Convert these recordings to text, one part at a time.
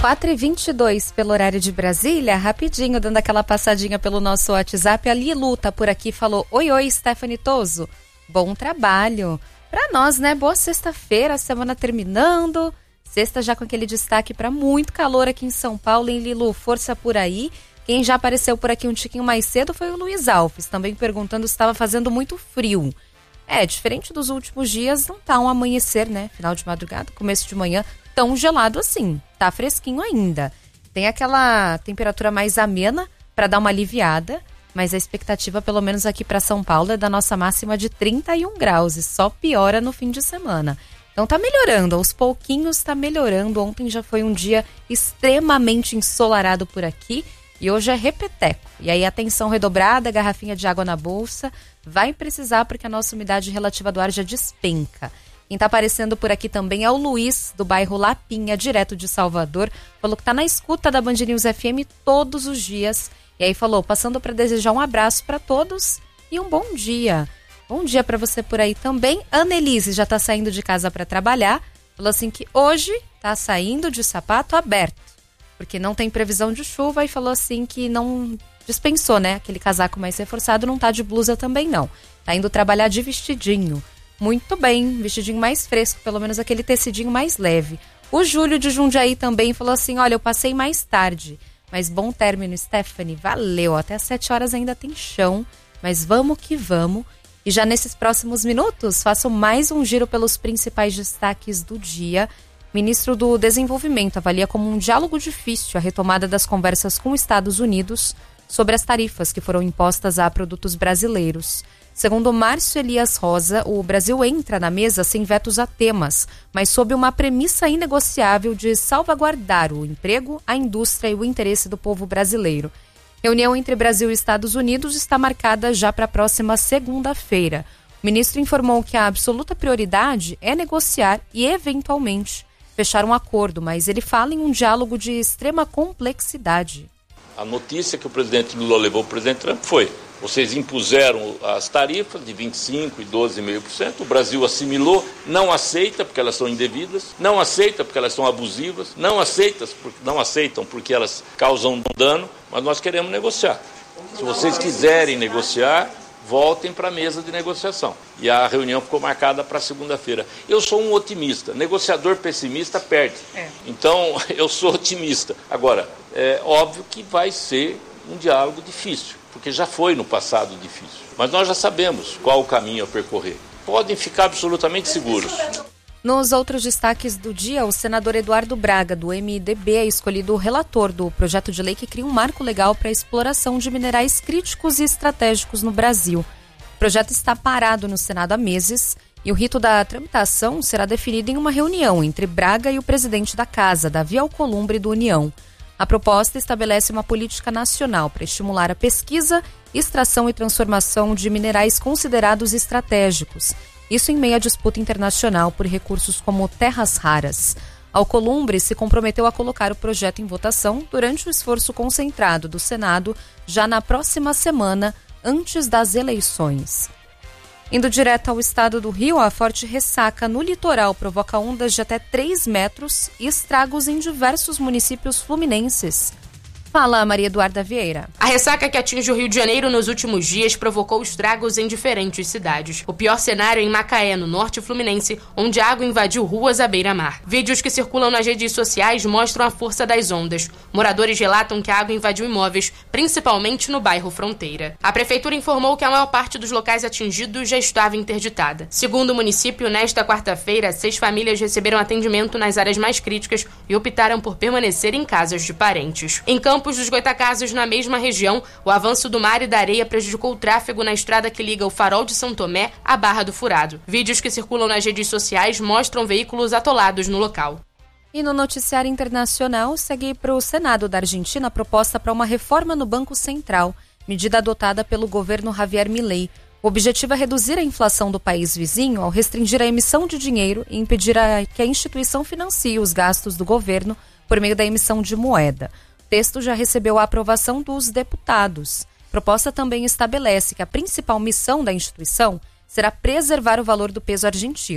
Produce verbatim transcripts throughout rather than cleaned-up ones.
quatro e vinte e dois pelo horário de Brasília, rapidinho, dando aquela passadinha pelo nosso WhatsApp. A Lilu tá por aqui, falou: oi, oi, Stephanie Toso, bom trabalho. Pra nós, né? Boa sexta-feira, semana terminando. Sexta já com aquele destaque para muito calor aqui em São Paulo, hein, Lilu? Força por aí. Quem já apareceu por aqui um tiquinho mais cedo foi o Luiz Alves, também perguntando se estava fazendo muito frio. É, diferente dos últimos dias, não tá um amanhecer, né? Final de madrugada, começo de manhã, tão gelado assim. Tá fresquinho ainda. Tem aquela temperatura mais amena para dar uma aliviada, mas a expectativa, pelo menos aqui para São Paulo, é da nossa máxima de trinta e um graus e só piora no fim de semana. Então tá melhorando, aos pouquinhos tá melhorando. Ontem já foi um dia extremamente ensolarado por aqui e hoje é repeteco. E aí atenção redobrada, garrafinha de água na bolsa, vai precisar porque a nossa umidade relativa do ar já despenca. Quem tá aparecendo por aqui também é o Luiz, do bairro Lapinha, direto de Salvador. Falou que tá na escuta da Band News F M todos os dias. E aí falou, passando para desejar um abraço para todos e um bom dia. Bom dia para você por aí também. Annelise já tá saindo de casa para trabalhar. Falou assim que hoje tá saindo de sapato aberto, porque não tem previsão de chuva, e falou assim que não dispensou, né? Aquele casaco mais reforçado, não tá de blusa também não. Tá indo trabalhar de vestidinho. Muito bem, vestidinho mais fresco, pelo menos aquele tecidinho mais leve. O Júlio de Jundiaí também falou assim, olha, eu passei mais tarde, mas bom término, Stephanie, valeu. Até às sete horas ainda tem chão, mas vamos que vamos. E já nesses próximos minutos, faço mais um giro pelos principais destaques do dia. Ministro do Desenvolvimento avalia como um diálogo difícil a retomada das conversas com os Estados Unidos sobre as tarifas que foram impostas a produtos brasileiros. Segundo Márcio Elias Rosa, o Brasil entra na mesa sem vetos a temas, mas sob uma premissa inegociável de salvaguardar o emprego, a indústria e o interesse do povo brasileiro. Reunião entre Brasil e Estados Unidos está marcada já para a próxima segunda-feira. O ministro informou que a absoluta prioridade é negociar e, eventualmente, fechar um acordo, mas ele fala em um diálogo de extrema complexidade. A notícia que o presidente Lula levou ao presidente Trump foi: vocês impuseram as tarifas de vinte e cinco por cento e doze vírgula cinco por cento, o Brasil assimilou, não aceita porque elas são indevidas, não aceita porque elas são abusivas, não, aceita, não aceitam porque elas causam dano, mas nós queremos negociar. Se vocês quiserem negociar, voltem para a mesa de negociação. E a reunião ficou marcada para segunda-feira. Eu sou um otimista, negociador pessimista perde. É. Então, eu sou otimista. Agora, é óbvio que vai ser um diálogo difícil, porque já foi no passado difícil. Mas nós já sabemos qual o caminho a percorrer. Podem ficar absolutamente seguros. Nos outros destaques do dia, o senador Eduardo Braga, do M D B, é escolhido o relator do projeto de lei que cria um marco legal para a exploração de minerais críticos e estratégicos no Brasil. O projeto está parado no Senado há meses e o rito da tramitação será definido em uma reunião entre Braga e o presidente da Casa, Davi Alcolumbre, do União. A proposta estabelece uma política nacional para estimular a pesquisa, extração e transformação de minerais considerados estratégicos. Isso em meio à disputa internacional por recursos como terras raras. Alcolumbre se comprometeu a colocar o projeto em votação durante o esforço concentrado do Senado já na próxima semana, antes das eleições. Indo direto ao estado do Rio, a forte ressaca no litoral provoca ondas de até três metros e estragos em diversos municípios fluminenses. Fala, Maria Eduarda Vieira. A ressaca que atinge o Rio de Janeiro nos últimos dias provocou estragos em diferentes cidades. O pior cenário é em Macaé, no norte fluminense, onde a água invadiu ruas à beira-mar. Vídeos que circulam nas redes sociais mostram a força das ondas. Moradores relatam que a água invadiu imóveis, principalmente no bairro Fronteira. A prefeitura informou que a maior parte dos locais atingidos já estava interditada. Segundo o município, nesta quarta-feira, seis famílias receberam atendimento nas áreas mais críticas e optaram por permanecer em casas de parentes. Em Campos dos Goitacazes, na mesma região, o avanço do mar e da areia prejudicou o tráfego na estrada que liga o Farol de São Tomé à Barra do Furado. Vídeos que circulam nas redes sociais mostram veículos atolados no local. E no noticiário internacional, segue para o Senado da Argentina a proposta para uma reforma no Banco Central, medida adotada pelo governo Javier Milei. O objetivo é reduzir a inflação do país vizinho ao restringir a emissão de dinheiro e impedir a, que a instituição financie os gastos do governo por meio da emissão de moeda. O texto já recebeu a aprovação dos deputados. A proposta também estabelece que a principal missão da instituição será preservar o valor do peso argentino.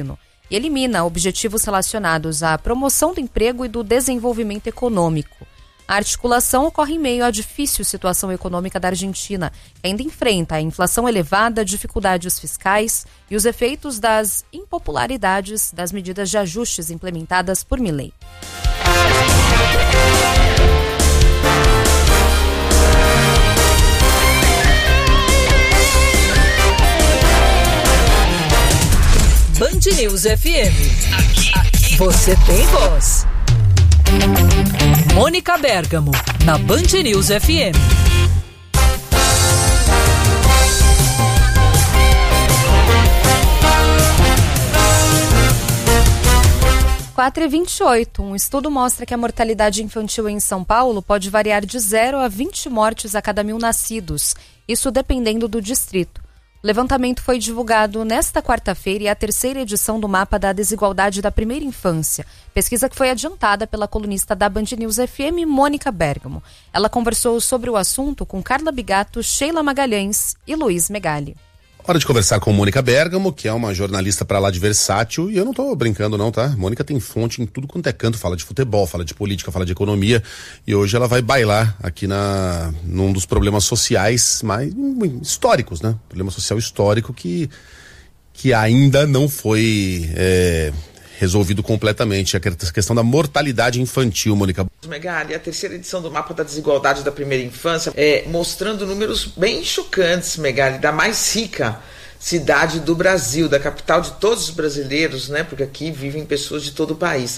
e elimina objetivos relacionados à promoção do emprego e do desenvolvimento econômico. A articulação ocorre em meio à difícil situação econômica da Argentina, que ainda enfrenta a inflação elevada, dificuldades fiscais e os efeitos das impopularidades das medidas de ajustes implementadas por Milei. Band News F M. Aqui, aqui. Você tem voz. Mônica Bergamo, na Band News F M. quatro e vinte e oito. Um estudo mostra que a mortalidade infantil em São Paulo pode variar de zero a vinte mortes a cada mil nascidos, isso dependendo do distrito. O levantamento foi divulgado nesta quarta-feira e é a terceira edição do Mapa da Desigualdade da Primeira Infância, pesquisa que foi adiantada pela colunista da Band News F M, Mônica Bergamo. Ela conversou sobre o assunto com Carla Bigato, Sheila Magalhães e Luiz Megali. Hora de conversar com Mônica Bergamo, que é uma jornalista pra lá de versátil, e eu não tô brincando não, tá? Mônica tem fonte em tudo quanto é canto, fala de futebol, fala de política, fala de economia, e hoje ela vai bailar aqui na, num dos problemas sociais mais históricos, né? Problema social histórico que, que ainda não foi é, resolvido completamente, a questão da mortalidade infantil, Mônica. Megali, a terceira edição do Mapa da Desigualdade da Primeira Infância, é, mostrando números bem chocantes, Megali, da mais rica cidade do Brasil, da capital de todos os brasileiros, né? Porque aqui vivem pessoas de todo o país.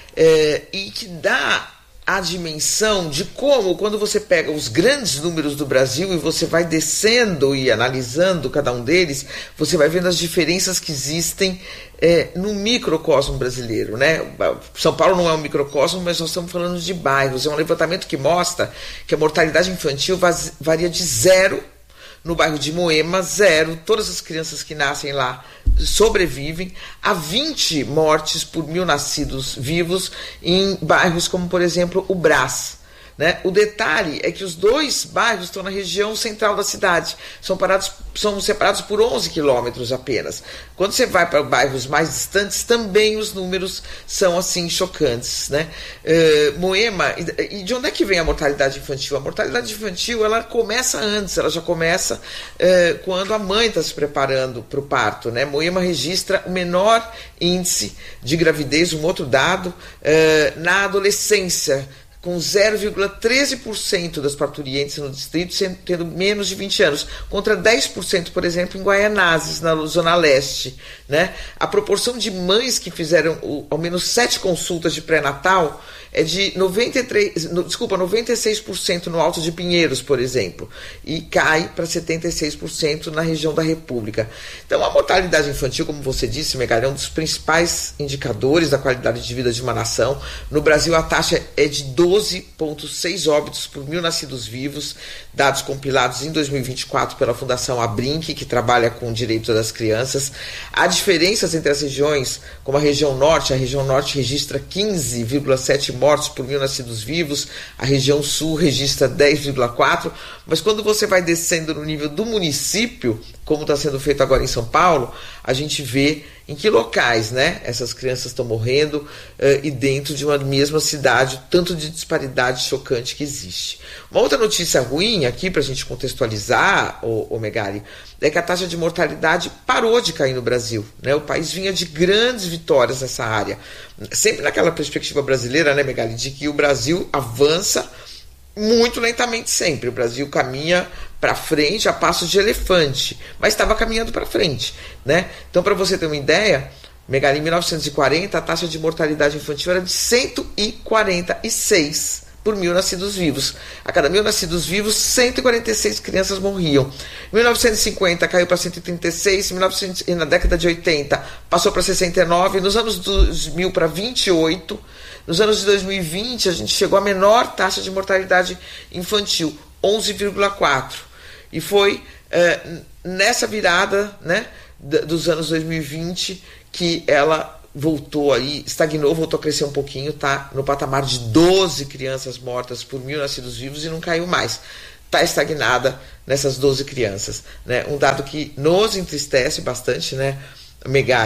É, e que dá a dimensão de como, quando você pega os grandes números do Brasil e você vai descendo e analisando cada um deles, você vai vendo as diferenças que existem é, no microcosmo brasileiro, né? São Paulo não é um microcosmo, mas nós estamos falando de bairros. É um levantamento que mostra que a mortalidade infantil varia de zero no bairro de Moema, zero, todas as crianças que nascem lá sobrevivem, a vinte mortes por mil nascidos vivos em bairros como, por exemplo, o Brás. Né? O detalhe é que os dois bairros estão na região central da cidade, são, parados, são separados por onze quilômetros apenas. Quando você vai para bairros mais distantes, também os números são assim chocantes. Né? Uh, Moema, e, e de onde é que vem a mortalidade infantil? A mortalidade infantil ela começa antes, ela já começa uh, quando a mãe está se preparando para o parto. Né? Moema registra o menor índice de gravidez, um outro dado, uh, na adolescência, com zero vírgula treze por cento das parturientes no distrito tendo menos de vinte anos, contra dez por cento, por exemplo, em Guaianazes, na Zona Leste. Né? A proporção de mães que fizeram o, ao menos sete consultas de pré-natal é de noventa e três, no, desculpa, noventa e seis por cento no Alto de Pinheiros, por exemplo, e cai para setenta e seis por cento na região da República. Então, a mortalidade infantil, como você disse, Megali, é um dos principais indicadores da qualidade de vida de uma nação. No Brasil, a taxa é de doze vírgula seis óbitos por mil nascidos vivos, dados compilados em dois mil e vinte e quatro pela Fundação Abrinq, que trabalha com direitos das crianças. Há diferenças entre as regiões, como a região norte, a região norte registra quinze vírgula sete mortes por mil nascidos vivos, a região sul registra dez vírgula quatro, mas quando você vai descendo no nível do município, como está sendo feito agora em São Paulo, a gente vê em que locais, né, essas crianças estão morrendo uh, e dentro de uma mesma cidade, tanto de disparidade chocante que existe. Uma outra notícia ruim aqui, para a gente contextualizar, o, o Megali, é que a taxa de mortalidade parou de cair no Brasil. Né? O país vinha de grandes vitórias nessa área. Sempre naquela perspectiva brasileira, né, Megali, de que o Brasil avança muito lentamente sempre. O Brasil caminha para frente a passos de elefante, mas estava caminhando para frente. Né? Então, para você ter uma ideia, Megali, em mil novecentos e quarenta, a taxa de mortalidade infantil era de cento e quarenta e seis por mil nascidos vivos. A cada mil nascidos vivos, cento e quarenta e seis crianças morriam. Em mil novecentos e cinquenta caiu para cento e trinta e seis, em mil e novecentos, e na década de oitenta passou para sessenta e nove, nos anos dois mil para vinte e oito, nos anos de dois mil e vinte a gente chegou à menor taxa de mortalidade infantil, onze vírgula quatro. E foi é, nessa virada, né, dos anos dois mil e vinte que ela voltou aí, estagnou, voltou a crescer um pouquinho, tá no patamar de doze crianças mortas por mil nascidos vivos e não caiu mais. Está estagnada nessas doze crianças. Né? Um dado que nos entristece bastante, né, Megali,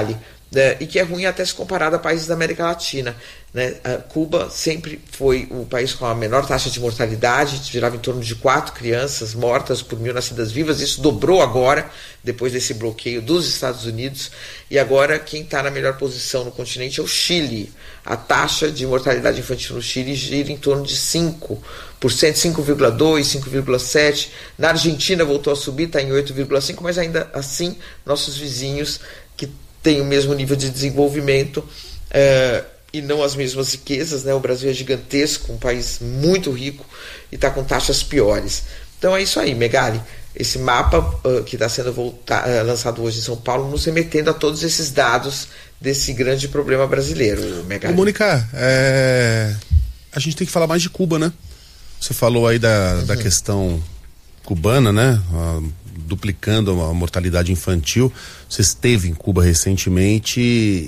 né, e que é ruim até se comparado a países da América Latina. Né? Cuba sempre foi o país com a menor taxa de mortalidade, girava em torno de quatro crianças mortas por mil nascidas vivas. Isso dobrou agora, depois desse bloqueio dos Estados Unidos, e agora quem está na melhor posição no continente é o Chile. A taxa de mortalidade infantil no Chile gira em torno de cinco por cento, cinco vírgula dois por cento, cinco vírgula sete por cento. Na Argentina voltou a subir, está em oito vírgula cinco por cento, mas ainda assim nossos vizinhos que têm o mesmo nível de desenvolvimento é, e não as mesmas riquezas, né? O Brasil é gigantesco, um país muito rico e está com taxas piores. Então é isso aí, Megali. Esse mapa uh, que está sendo volta, uh, lançado hoje em São Paulo, nos remetendo a todos esses dados desse grande problema brasileiro, Megali. Ô, Mônica, é... a gente tem que falar mais de Cuba, né? Você falou aí da, uhum. da questão cubana, né? Uh, duplicando a mortalidade infantil. Você esteve em Cuba recentemente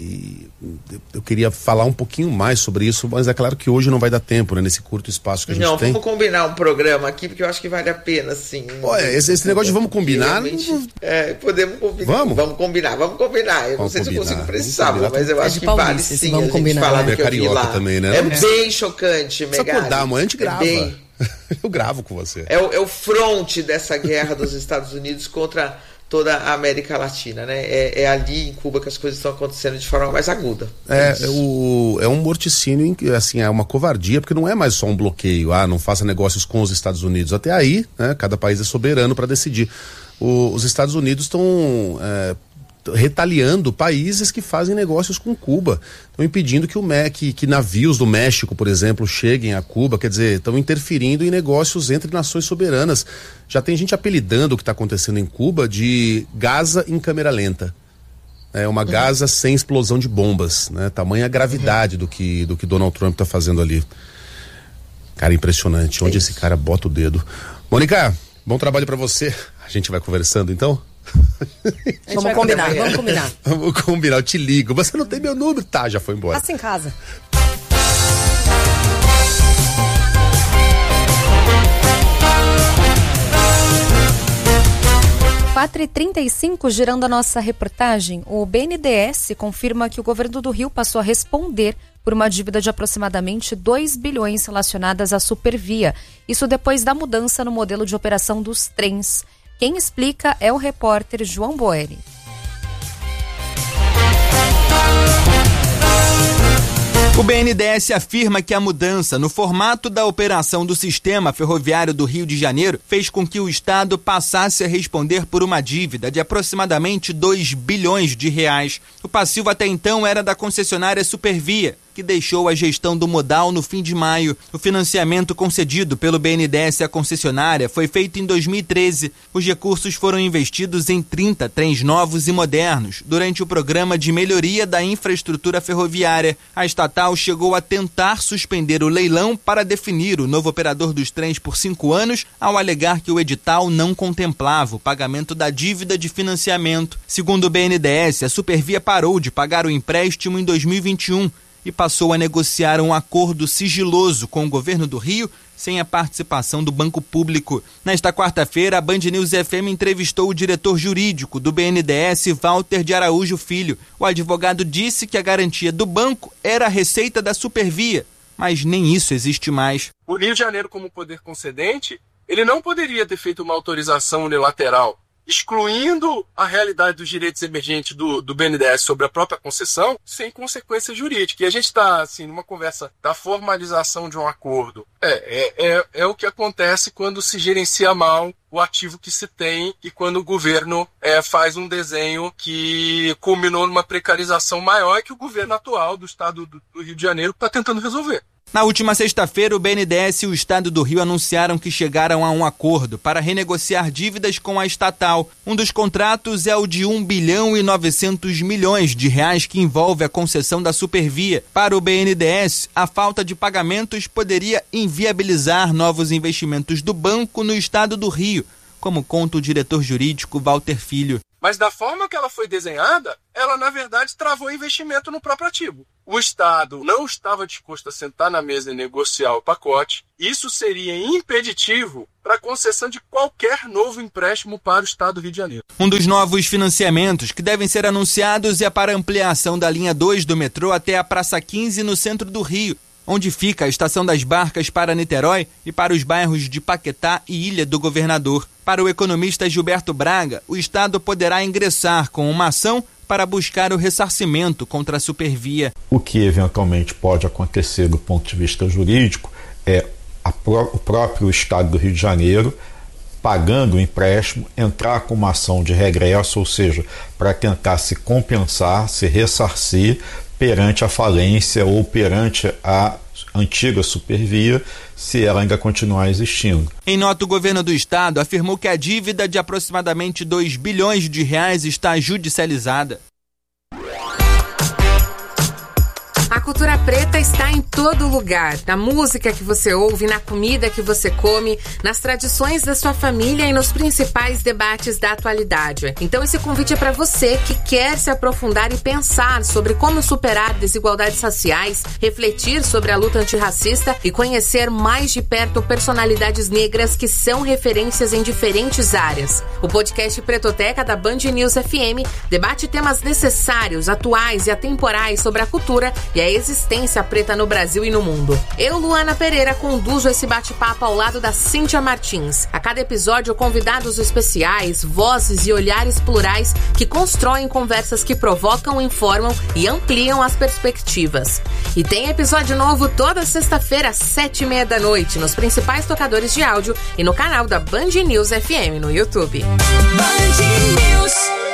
e eu queria falar um pouquinho mais sobre isso, mas é claro que hoje não vai dar tempo, né? Nesse curto espaço que a gente não, tem. Não, vamos combinar um programa aqui, porque eu acho que vale a pena, sim. Olha, esse, esse negócio de vamos combinar... É, podemos combinar. Vamos? Vamos combinar, vamos combinar. Eu vamos não sei combinar. se eu consigo precisar, mas eu acho é que Paulista, vale sim vamos a gente combinar, falar né? do que eu vi lá. Também, né? É, é bem chocante, Megali. Precisa acordar, amanhã a gente grava. É bem... Eu gravo com você. É o, é o fronte dessa guerra dos Estados Unidos contra toda a América Latina, né? É, é ali em Cuba que as coisas estão acontecendo de forma mais aguda. É, é, o, é um morticínio, assim, é uma covardia, porque não é mais só um bloqueio, ah, não faça negócios com os Estados Unidos. Até aí, né, cada país é soberano para decidir. O, os Estados Unidos estão é, retaliando países que fazem negócios com Cuba. Estão impedindo que, o M E C, que navios do México, por exemplo, cheguem a Cuba, quer dizer, estão interferindo em negócios entre nações soberanas. Já tem gente apelidando o que está acontecendo em Cuba de Gaza em câmera lenta. É uma uhum. Gaza sem explosão de bombas, né? Tamanha a gravidade uhum. do que do que Donald Trump está fazendo ali. Cara, impressionante. Onde é esse cara bota o dedo. Mônica, bom trabalho para você. A gente vai conversando, então? Vamos combinar, vamos combinar. Vamos combinar, eu te ligo. Você não tem meu número? Tá, já foi embora. Passa em casa. quatro e trinta e cinco, girando a nossa reportagem, o B N D E S confirma que o governo do Rio passou a responder por uma dívida de aproximadamente dois bilhões relacionadas à Supervia. Isso depois da mudança no modelo de operação dos trens. Quem explica é o repórter João Boeri. O B N D E S afirma que a mudança no formato da operação do sistema ferroviário do Rio de Janeiro fez com que o Estado passasse a responder por uma dívida de aproximadamente dois bilhões de reais. O passivo até então era da concessionária Supervia, que deixou a gestão do modal no fim de maio. O financiamento concedido pelo B N D E S à concessionária foi feito em dois mil e treze. Os recursos foram investidos em trinta trens novos e modernos durante o programa de melhoria da infraestrutura ferroviária. A estatal chegou a tentar suspender o leilão para definir o novo operador dos trens por cinco anos, ao alegar que o edital não contemplava o pagamento da dívida de financiamento. Segundo o B N D E S, a Supervia parou de pagar o empréstimo em dois mil e vinte e um e passou a negociar um acordo sigiloso com o governo do Rio, sem a participação do Banco Público. Nesta quarta-feira, a Band News F M entrevistou o diretor jurídico do B N D E S, Walter de Araújo Filho. O advogado disse que a garantia do banco era a receita da Supervia, mas nem isso existe mais. O Rio de Janeiro, como poder concedente, ele não poderia ter feito uma autorização unilateral, excluindo a realidade dos direitos emergentes do, do B N D E S sobre a própria concessão, sem consequência jurídica. E a gente está, assim, numa conversa da formalização de um acordo. É, é, é, é o que acontece quando se gerencia mal o ativo que se tem e quando o governo é, faz um desenho que culminou numa precarização maior que o governo atual do estado do, do Rio de Janeiro está tentando resolver. Na última sexta-feira, o B N D E S e o Estado do Rio anunciaram que chegaram a um acordo para renegociar dívidas com a estatal. Um dos contratos é o de um bilhão e novecentos milhões de reais que envolve a concessão da Supervia. Para o B N D E S, a falta de pagamentos poderia inviabilizar novos investimentos do banco no Estado do Rio, como conta o diretor jurídico Walter Filho. Mas da forma que ela foi desenhada, ela na verdade travou investimento no próprio ativo. O Estado não estava disposto a sentar na mesa e negociar o pacote. Isso seria impeditivo para a concessão de qualquer novo empréstimo para o Estado do Rio de Janeiro. Um dos novos financiamentos que devem ser anunciados é para a ampliação da linha dois do metrô até a Praça quinze, no centro do Rio, onde fica a Estação das Barcas para Niterói e para os bairros de Paquetá e Ilha do Governador. Para o economista Gilberto Braga, o Estado poderá ingressar com uma ação para buscar o ressarcimento contra a Supervia. O que eventualmente pode acontecer do ponto de vista jurídico é a pró- o próprio Estado do Rio de Janeiro, pagando o empréstimo, entrar com uma ação de regresso, ou seja, para tentar se compensar, se ressarcir perante a falência ou perante a antiga Supervia, se ela ainda continuar existindo. Em nota, o governo do estado afirmou que a dívida de aproximadamente dois bilhões de reais está judicializada. A cultura preta está em todo lugar, na música que você ouve, na comida que você come, nas tradições da sua família e nos principais debates da atualidade. Então esse convite é para você que quer se aprofundar e pensar sobre como superar desigualdades raciais, refletir sobre a luta antirracista e conhecer mais de perto personalidades negras que são referências em diferentes áreas. O podcast Pretoteca da Band News F M debate temas necessários, atuais e atemporais sobre a cultura e a existência preta no Brasil e no mundo. Eu, Luana Pereira, conduzo esse bate-papo ao lado da Cíntia Martins. A cada episódio, convidados especiais, vozes e olhares plurais que constroem conversas que provocam, informam e ampliam as perspectivas. E tem episódio novo toda sexta-feira às sete e meia da noite nos principais tocadores de áudio e no canal da Band News F M no YouTube. Band News.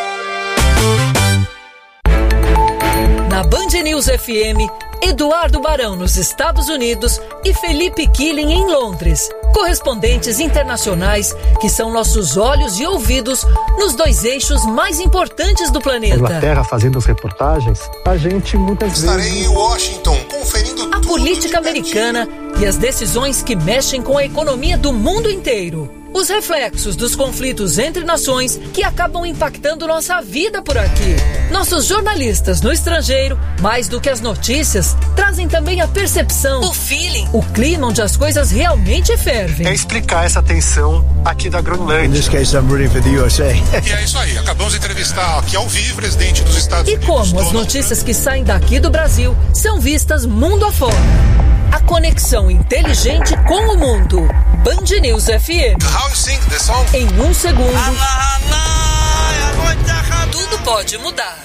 Na Band News F M, Eduardo Barão nos Estados Unidos e Felipe Killing em Londres. Correspondentes internacionais que são nossos olhos e ouvidos nos dois eixos mais importantes do planeta. Inglaterra fazendo as reportagens, a gente muitas Estarei vezes... Estarei em Washington conferindo a política americana e as decisões que mexem com a economia do mundo inteiro. Os reflexos dos conflitos entre nações que acabam impactando nossa vida por aqui. Nossos jornalistas no estrangeiro, mais do que as notícias, trazem também a percepção, o feeling, o clima onde as coisas realmente fervem. É explicar essa tensão aqui da Groenlândia. In this case, I'm rooting for the U S A. E é isso aí, acabamos de entrevistar aqui ao vivo o presidente dos Estados e Unidos. E como as notícias que saem daqui do Brasil são vistas mundo afora. A conexão inteligente com o mundo. Band News F M. How you sing the song? Em um segundo, tudo pode mudar.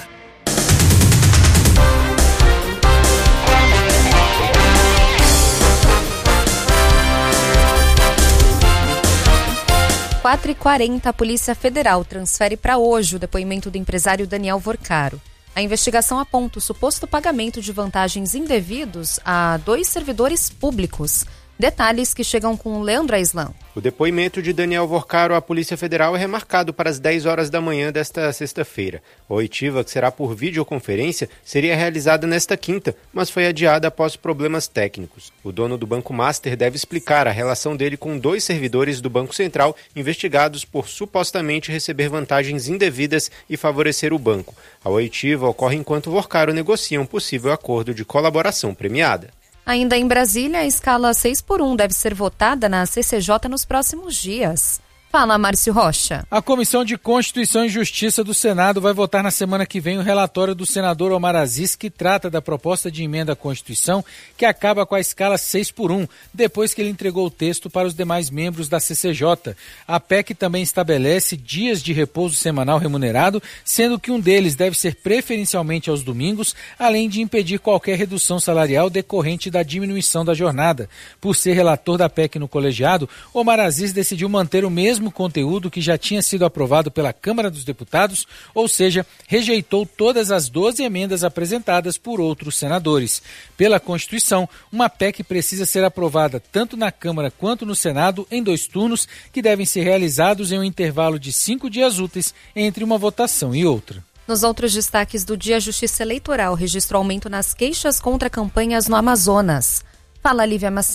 quatro e quarenta, a Polícia Federal transfere para hoje o depoimento do empresário Daniel Vorcaro. A investigação aponta o suposto pagamento de vantagens indevidos a dois servidores públicos. Detalhes que chegam com Leandro Aislan. O depoimento de Daniel Vorcaro à Polícia Federal é remarcado para as dez horas da manhã desta sexta-feira. A oitiva, que será por videoconferência, seria realizada nesta quinta, mas foi adiada após problemas técnicos. O dono do Banco Master deve explicar a relação dele com dois servidores do Banco Central investigados por supostamente receber vantagens indevidas e favorecer o banco. A oitiva ocorre enquanto Vorcaro negocia um possível acordo de colaboração premiada. Ainda em Brasília, a escala seis por um deve ser votada na C C J nos próximos dias. Fala, Márcio Rocha. A Comissão de Constituição e Justiça do Senado vai votar na semana que vem o relatório do senador Omar Aziz, que trata da proposta de emenda à Constituição que acaba com a escala seis por um, depois que ele entregou o texto para os demais membros da C C J. A P E C também estabelece dias de repouso semanal remunerado, sendo que um deles deve ser preferencialmente aos domingos, além de impedir qualquer redução salarial decorrente da diminuição da jornada. Por ser relator da P E C no colegiado, Omar Aziz decidiu manter o mesmo conteúdo que já tinha sido aprovado pela Câmara dos Deputados, ou seja, rejeitou todas as doze emendas apresentadas por outros senadores. Pela Constituição, uma P E C precisa ser aprovada tanto na Câmara quanto no Senado em dois turnos, que devem ser realizados em um intervalo de cinco dias úteis entre uma votação e outra. Nos outros destaques do dia, a Justiça Eleitoral registrou aumento nas queixas contra campanhas no Amazonas. Fala, Lívia Maciel.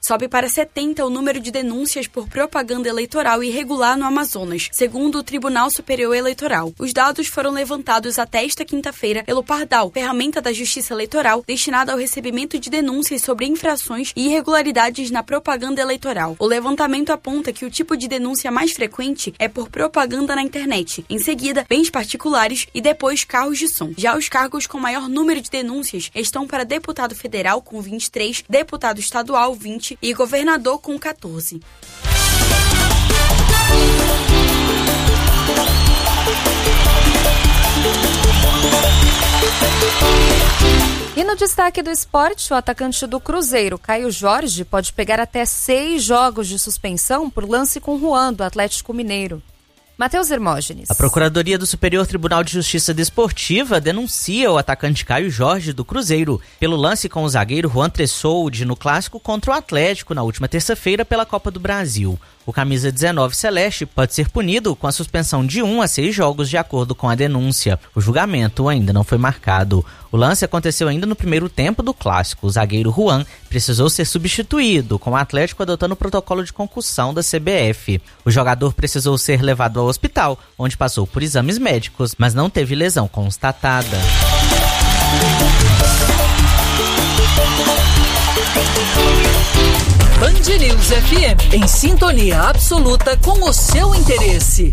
Sobe para setenta o número de denúncias por propaganda eleitoral irregular no Amazonas, segundo o Tribunal Superior Eleitoral. Os dados foram levantados até esta quinta-feira pelo Pardal, ferramenta da Justiça Eleitoral destinada ao recebimento de denúncias sobre infrações e irregularidades na propaganda eleitoral. O levantamento aponta que o tipo de denúncia mais frequente é por propaganda na internet, em seguida, bens particulares e depois carros de som. Já os cargos com maior número de denúncias estão para deputado federal com vinte e três, deputado estadual vinte e governador com quatorze. E no destaque do esporte, o atacante do Cruzeiro, Caio Jorge, pode pegar até seis jogos de suspensão por lance com Juan, do Atlético Mineiro. Matheus Hermógenes. A Procuradoria do Superior Tribunal de Justiça Desportiva denuncia o atacante Caio Jorge do Cruzeiro pelo lance com o zagueiro Juan Tressoldi no clássico contra o Atlético na última terça-feira pela Copa do Brasil. O camisa dezenove celeste pode ser punido com a suspensão de um a seis jogos de acordo com a denúncia. O julgamento ainda não foi marcado. O lance aconteceu ainda no primeiro tempo do clássico. O zagueiro Juan precisou ser substituído, com o Atlético adotando o protocolo de concussão da C B F. O jogador precisou ser levado ao hospital, onde passou por exames médicos, mas não teve lesão constatada. Band News F M, em sintonia absoluta com o seu interesse.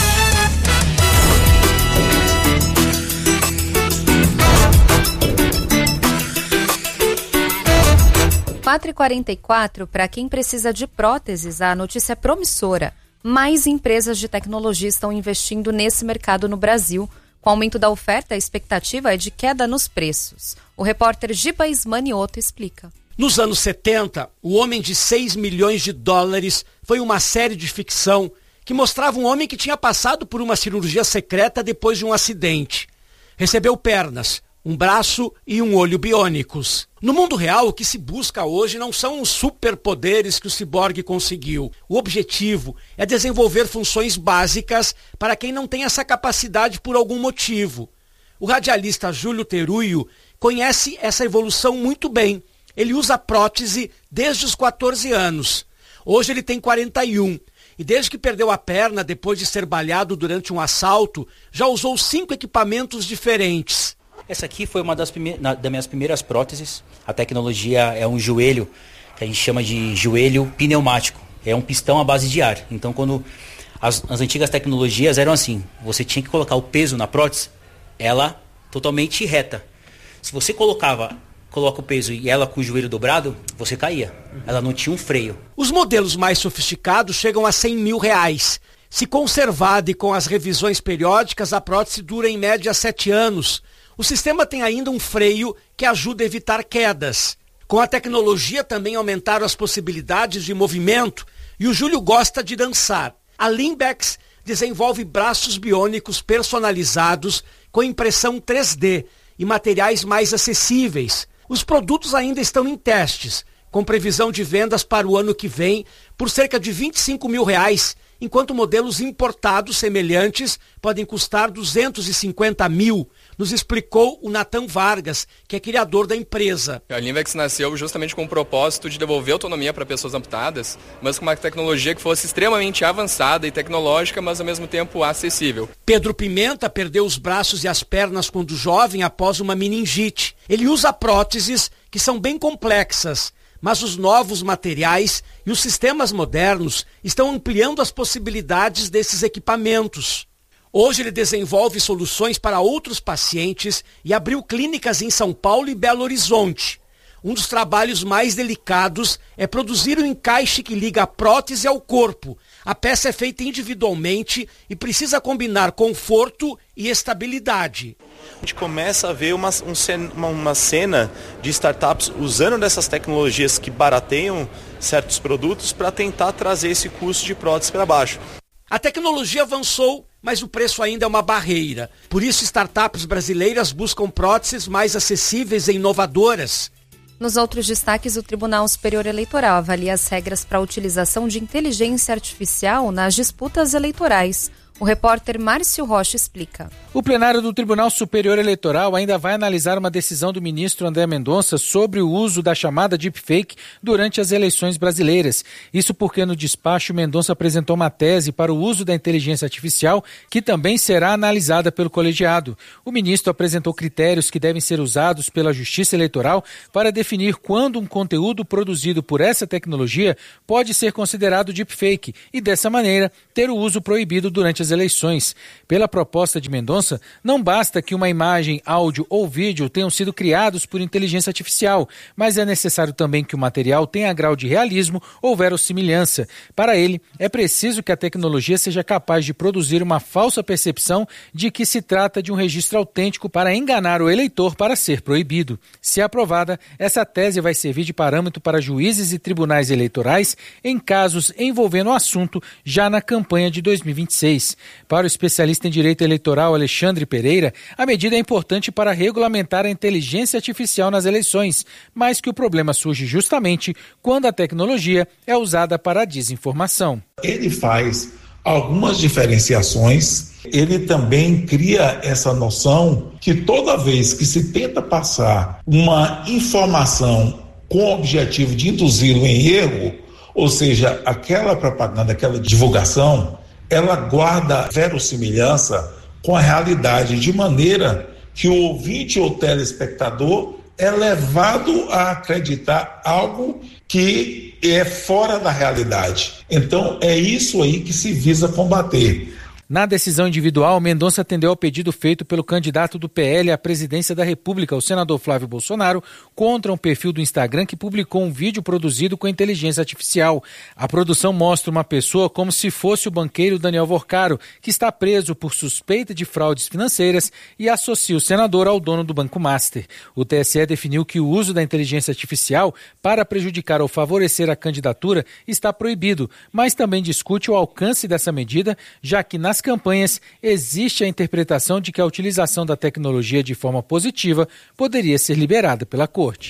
quatro e quarenta e quatro, para quem precisa de próteses, a notícia é promissora. Mais empresas de tecnologia estão investindo nesse mercado no Brasil. Com o aumento da oferta, a expectativa é de queda nos preços. O repórter Giba Ismanioto explica. Nos anos setenta, O Homem de seis milhões de dólares foi uma série de ficção que mostrava um homem que tinha passado por uma cirurgia secreta depois de um acidente. Recebeu pernas, um braço e um olho biônicos. No mundo real, o que se busca hoje não são os superpoderes que o ciborgue conseguiu. O objetivo é desenvolver funções básicas para quem não tem essa capacidade por algum motivo. O radialista Júlio Teruio conhece essa evolução muito bem. Ele usa prótese desde os quatorze anos. Hoje ele tem quarenta e um. E desde que perdeu a perna depois de ser baleado durante um assalto, já usou cinco equipamentos diferentes. Essa aqui foi uma das, prime- das minhas primeiras próteses. A tecnologia é um joelho, que a gente chama de joelho pneumático. É um pistão à base de ar. Então, quando as, as antigas tecnologias eram assim, você tinha que colocar o peso na prótese, ela totalmente reta. Se você colocava... coloca o peso e ela com o joelho dobrado, você caía. Ela não tinha um freio. Os modelos mais sofisticados chegam a cem mil reais. Se conservada e com as revisões periódicas, a prótese dura em média sete anos. O sistema tem ainda um freio que ajuda a evitar quedas. Com a tecnologia também aumentaram as possibilidades de movimento e o Júlio gosta de dançar. A Limbex desenvolve braços biônicos personalizados com impressão três D e materiais mais acessíveis. Os produtos ainda estão em testes, com previsão de vendas para o ano que vem por cerca de vinte e cinco mil reais, enquanto modelos importados semelhantes podem custar duzentos e cinquenta mil, nos explicou o Nathan Vargas, que é criador da empresa. A Limbex nasceu justamente com o propósito de devolver autonomia para pessoas amputadas, mas com uma tecnologia que fosse extremamente avançada e tecnológica, mas ao mesmo tempo acessível. Pedro Pimenta perdeu os braços e as pernas quando jovem após uma meningite. Ele usa próteses que são bem complexas, mas os novos materiais e os sistemas modernos estão ampliando as possibilidades desses equipamentos. Hoje ele desenvolve soluções para outros pacientes e abriu clínicas em São Paulo e Belo Horizonte. Um dos trabalhos mais delicados é produzir um encaixe que liga a prótese ao corpo. A peça é feita individualmente e precisa combinar conforto e estabilidade. A gente começa a ver uma, um, uma cena de startups usando dessas tecnologias que barateiam certos produtos para tentar trazer esse custo de prótese para baixo. A tecnologia avançou, mas o preço ainda é uma barreira. Por isso, startups brasileiras buscam próteses mais acessíveis e inovadoras. Nos outros destaques, o Tribunal Superior Eleitoral avalia as regras para a utilização de inteligência artificial nas disputas eleitorais. O repórter Márcio Rocha explica. O plenário do Tribunal Superior Eleitoral ainda vai analisar uma decisão do ministro André Mendonça sobre o uso da chamada deepfake durante as eleições brasileiras. Isso porque no despacho Mendonça apresentou uma tese para o uso da inteligência artificial que também será analisada pelo colegiado. O ministro apresentou critérios que devem ser usados pela Justiça Eleitoral para definir quando um conteúdo produzido por essa tecnologia pode ser considerado deepfake e, dessa maneira, ter o uso proibido durante as eleições. Pela proposta de Mendonça, não basta que uma imagem, áudio ou vídeo tenham sido criados por inteligência artificial, mas é necessário também que o material tenha grau de realismo ou verossimilhança. Para ele, é preciso que a tecnologia seja capaz de produzir uma falsa percepção de que se trata de um registro autêntico para enganar o eleitor para ser proibido. Se aprovada, essa tese vai servir de parâmetro para juízes e tribunais eleitorais em casos envolvendo o assunto já na campanha de dois mil e vinte e seis. Para o especialista em direito eleitoral Alexandre Pereira, a medida é importante para regulamentar a inteligência artificial nas eleições, mas que o problema surge justamente quando a tecnologia é usada para a desinformação. Ele faz algumas diferenciações, ele também cria essa noção que toda vez que se tenta passar uma informação com o objetivo de induzi-lo em erro, ou seja, aquela propaganda, aquela divulgação, ela guarda verossimilhança com a realidade, de maneira que o ouvinte ou telespectador é levado a acreditar algo que é fora da realidade. Então, é isso aí que se visa combater. Na decisão individual, Mendonça atendeu ao pedido feito pelo candidato do P L à presidência da República, o senador Flávio Bolsonaro, contra um perfil do Instagram que publicou um vídeo produzido com inteligência artificial. A produção mostra uma pessoa como se fosse o banqueiro Daniel Vorcaro, que está preso por suspeita de fraudes financeiras, e associa o senador ao dono do Banco Master. O T S E definiu que o uso da inteligência artificial para prejudicar ou favorecer a candidatura está proibido, mas também discute o alcance dessa medida, já que nas Nas campanhas, existe a interpretação de que a utilização da tecnologia de forma positiva poderia ser liberada pela Corte.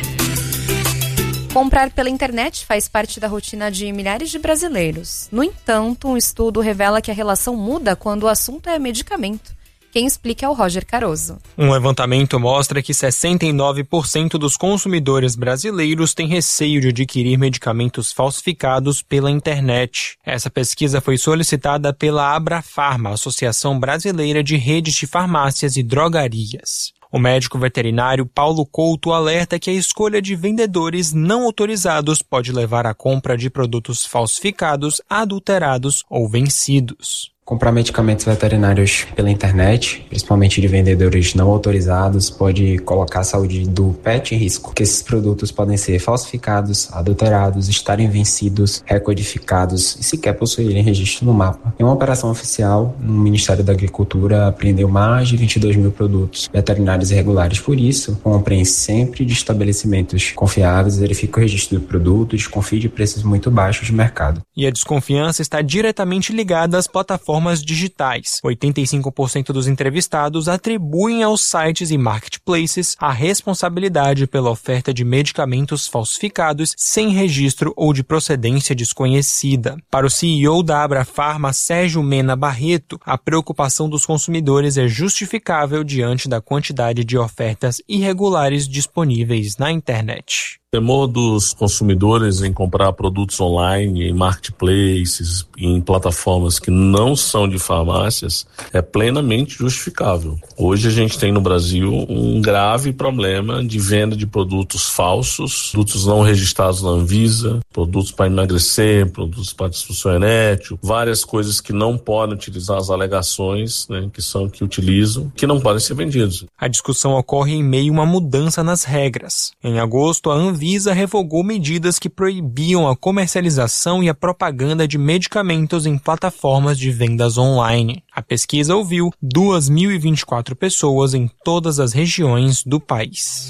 Comprar pela internet faz parte da rotina de milhares de brasileiros. No entanto, um estudo revela que a relação muda quando o assunto é medicamento. Quem explica é o Roger Caroso. Um levantamento mostra que sessenta e nove por cento dos consumidores brasileiros têm receio de adquirir medicamentos falsificados pela internet. Essa pesquisa foi solicitada pela Abrafarma, Associação Brasileira de Redes de Farmácias e Drogarias. O médico veterinário Paulo Couto alerta que a escolha de vendedores não autorizados pode levar à compra de produtos falsificados, adulterados ou vencidos. Comprar medicamentos veterinários pela internet, principalmente de vendedores não autorizados, pode colocar a saúde do pet em risco, porque esses produtos podem ser falsificados, adulterados, estarem vencidos, recodificados e sequer possuírem registro no mapa. Em uma operação oficial, o Ministério da Agricultura apreendeu mais de vinte e dois mil produtos veterinários irregulares. Por isso, comprem sempre de estabelecimentos confiáveis, verifique o registro do produto, desconfie de preços muito baixos de mercado. E a desconfiança está diretamente ligada às plataformas digitais. oitenta e cinco por cento dos entrevistados atribuem aos sites e marketplaces a responsabilidade pela oferta de medicamentos falsificados sem registro ou de procedência desconhecida. Para o C E O da Abrafarma, Sérgio Mena Barreto, a preocupação dos consumidores é justificável diante da quantidade de ofertas irregulares disponíveis na internet. O temor dos consumidores em comprar produtos online, em marketplaces, em plataformas que não são de farmácias, é plenamente justificável. Hoje a gente tem no Brasil um grave problema de venda de produtos falsos, produtos não registrados na Anvisa, produtos para emagrecer, produtos para disfunção erétil, várias coisas que não podem utilizar as alegações, né, que são que utilizam, que não podem ser vendidos. A discussão ocorre em meio a uma mudança nas regras. Em agosto, a Anvisa Anvisa revogou medidas que proibiam a comercialização e a propaganda de medicamentos em plataformas de vendas online. A pesquisa ouviu duas mil e vinte e quatro pessoas em todas as regiões do país.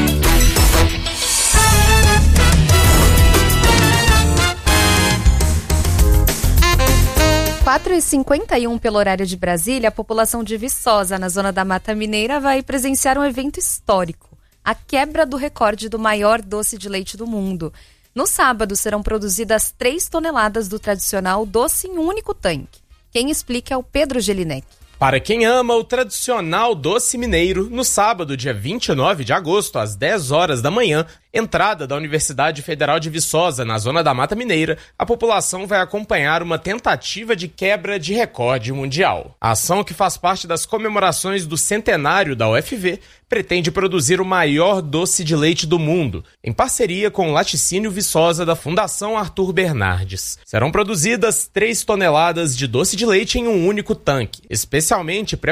quatro e cinquenta e um pelo horário de Brasília, a população de Viçosa, na zona da Mata Mineira, vai presenciar um evento histórico. A quebra do recorde do maior doce de leite do mundo. No sábado serão produzidas três toneladas do tradicional doce em um único tanque. Quem explica é o Pedro Gelinek. Para quem ama o tradicional doce mineiro, no sábado, dia vinte e nove de agosto, às dez horas da manhã, entrada da Universidade Federal de Viçosa, na zona da Mata Mineira, a população vai acompanhar uma tentativa de quebra de recorde mundial. A ação, que faz parte das comemorações do centenário da U F V, pretende produzir o maior doce de leite do mundo, em parceria com o Laticínio Viçosa da Fundação Arthur Bernardes. Serão produzidas três toneladas de doce de leite em um único tanque, especialmente preparado